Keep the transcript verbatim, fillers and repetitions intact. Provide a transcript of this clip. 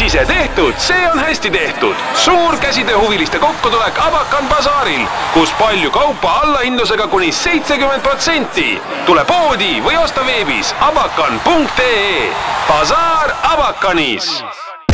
mis ise tehtud, see on hästi tehtud. Suur käsitööhuviliste kokkutulek Abakan basaaril, kus palju kaupa allahindlusega kuni seitsekümmend protsenti. Tule poodi või osta veebis abakan punkt ee. Basaar Abakanis.